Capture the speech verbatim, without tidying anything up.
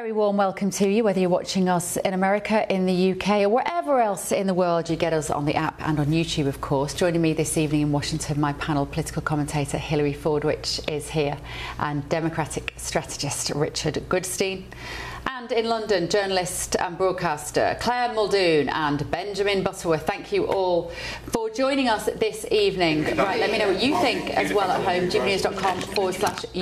Very warm welcome to you, whether you're watching us in America, in the U K or wherever else in the world. You get us on the app and on YouTube, of course. Joining me this evening in Washington, my panel, political commentator Hilary Fordwich is here, and Democratic strategist Richard Goodstein. And in London, journalist and broadcaster Claire Muldoon and Benjamin Butterworth. Thank you all for joining us this evening. Right, let me know what you think as well at home. G B news dot com forward slash